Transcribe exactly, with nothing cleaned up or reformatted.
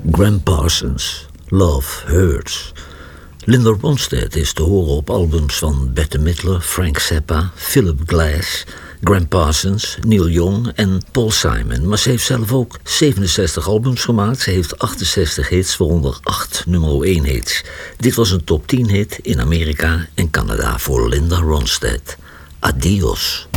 Gram Parsons, Love Hurts. Linda Ronstadt is te horen op albums van Bette Midler, Frank Zappa, Philip Glass, Gram Parsons, Neil Young en Paul Simon. Maar ze heeft zelf ook zevenenzestig albums gemaakt. Ze heeft achtenzestig hits, waaronder acht nummer één hits. Dit was een top tien hit in Amerika en Canada voor Linda Ronstadt. Adios.